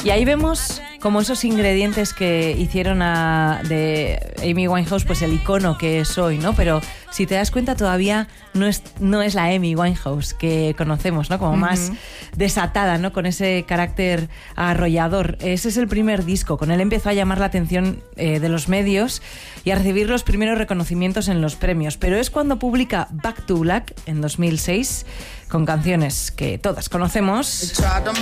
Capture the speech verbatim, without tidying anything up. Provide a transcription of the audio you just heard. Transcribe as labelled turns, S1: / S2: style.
S1: Y ahí vemos como esos ingredientes que hicieron a, de Amy Winehouse, pues el icono que es hoy, ¿no? Pero si te das cuenta todavía no es, no es la Amy Winehouse que conocemos, ¿no? Como uh-huh. más desatada, ¿no? Con ese carácter arrollador. Ese es el primer disco. Con él empezó a llamar la atención eh, de los medios y a recibir los primeros reconocimientos en los premios. Pero es cuando publica Back to Black en dos mil seis, con canciones que todas conocemos,